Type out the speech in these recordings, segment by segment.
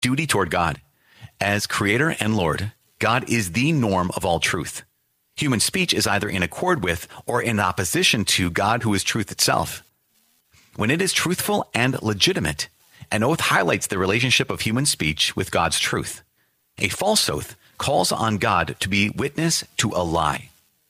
duty toward God. As creator and Lord, God is the norm of all truth. Human speech is either in accord with or in opposition to God, who is truth itself. When it is truthful and legitimate, an oath highlights the relationship of human speech with God's truth. A false oath calls on God to be witness to a lie.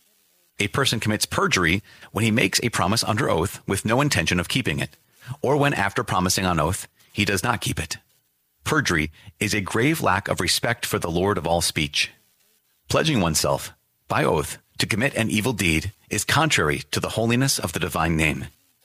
A person commits perjury when he makes a promise under oath with no intention of keeping it, or when after promising on oath, he does not keep it. Perjury is a grave lack of respect for the Lord of all speech. Pledging oneself, by oath, to commit an evil deed is contrary to the holiness of the divine name.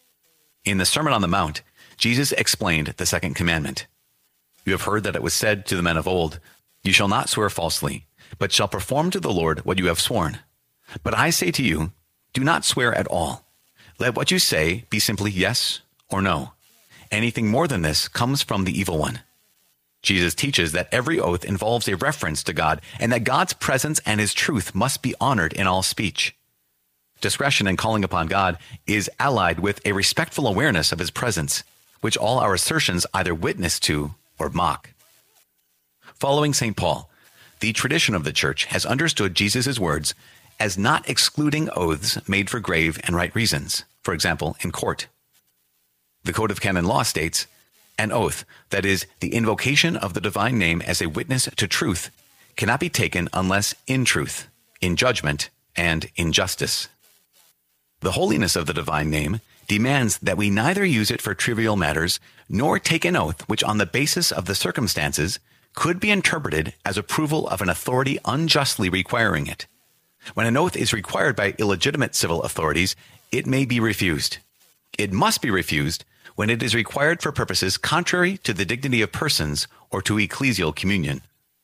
In the Sermon on the Mount, Jesus explained the second commandment. You have heard that it was said to the men of old, "You shall not swear falsely, but shall perform to the Lord what you have sworn." But I say to you, do not swear at all. Let what you say be simply yes or no. Anything more than this comes from the evil one. Jesus teaches that every oath involves a reference to God, and that God's presence and his truth must be honored in all speech. Discretion in calling upon God is allied with a respectful awareness of his presence, which all our assertions either witness to or mock. Following St. Paul, the tradition of the church has understood Jesus' words as not excluding oaths made for grave and right reasons, for example, in court. The Code of Canon Law states, an oath, that is, the invocation of the divine name as a witness to truth, cannot be taken unless in truth, in judgment, and in justice. The holiness of the divine name demands that we neither use it for trivial matters, nor take an oath which on the basis of the circumstances could be interpreted as approval of an authority unjustly requiring it. When an oath is required by illegitimate civil authorities, it may be refused. It must be refused when it is required for purposes contrary to the dignity of persons or to ecclesial communion.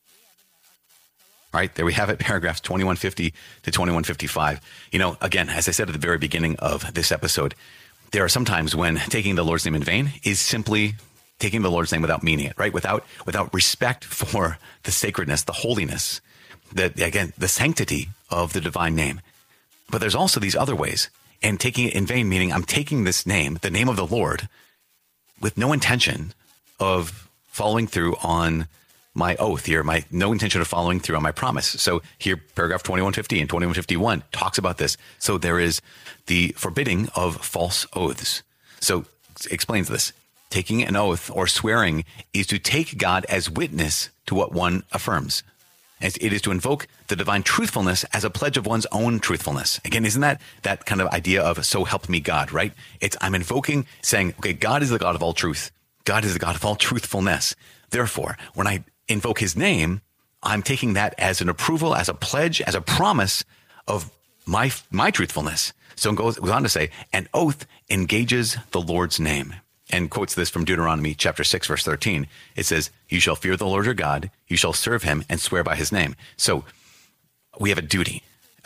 All right, there we have it, paragraphs 2150 to 2155. Again, as I said at the very beginning of this episode, there are some times when taking the Lord's name in vain is simply taking the Lord's name without meaning it, right? Without respect for the sacredness, the holiness, the sanctity of the divine name. But there's also these other ways. And taking it in vain, meaning I'm taking this name, the name of the Lord, with no intention of following through on my oath here, no intention of following through on my promise. So here, paragraph 2150 and 2151 talks about this. So there is the forbidding of false oaths. So it explains this. Taking an oath or swearing is to take God as witness to what one affirms. It is to invoke the divine truthfulness as a pledge of one's own truthfulness. Again, isn't that kind of idea of so help me God, right? I'm invoking, saying, okay, God is the God of all truth. God is the God of all truthfulness. Therefore, when I invoke his name, I'm taking that as an approval, as a pledge, as a promise of my truthfulness. So it goes on to say, an oath engages the Lord's name. And quotes this from Deuteronomy chapter 6, verse 13. It says, you shall fear the Lord your God, you shall serve him and swear by his name. So we have a duty,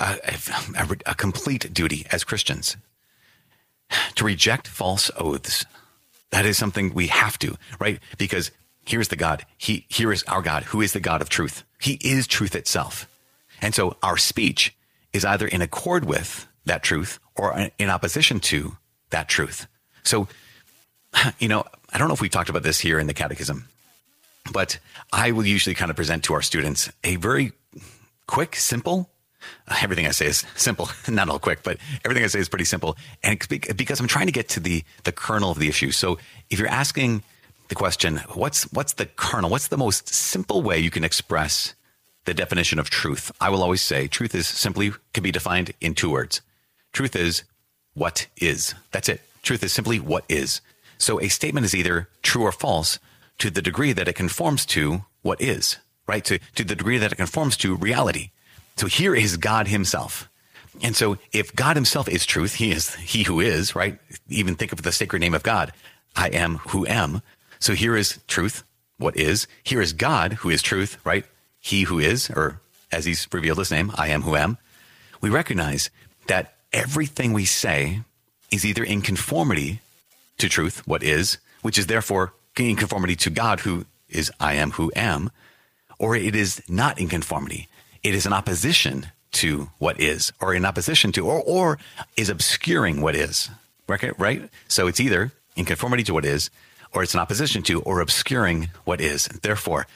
a complete duty as Christians to reject false oaths. That is something we have to, right? Because here's the God. Here is our God, who is the God of truth. He is truth itself. And so our speech is either in accord with that truth or in opposition to that truth. So, I don't know if we've talked about this here in the Catechism, but I will usually kind of present to our students a very quick, simple, everything I say is simple, not all quick, but everything I say is pretty simple. And because I'm trying to get to the kernel of the issue. So if you're asking the question, what's the kernel? What's the most simple way you can express the definition of truth? I will always say truth can be defined in two words. Truth is what is. That's it. Truth is simply what is. So a statement is either true or false to the degree that it conforms to what is, right? To the degree that it conforms to reality. So here is God himself. And so if God himself is truth, he is he who is, right? Even think of the sacred name of God. I am who am. So here is truth, what is. Here is God who is truth, right? He who is, or as he's revealed his name, I am who am. We recognize that everything we say is either in conformity to truth, what is, which is therefore in conformity to God, who is I am who am, or it is not in conformity. It is in opposition to what is, or in opposition to, or is obscuring what is, right? So it's either in conformity to what is, or it's in opposition to, or obscuring what is. Therefore,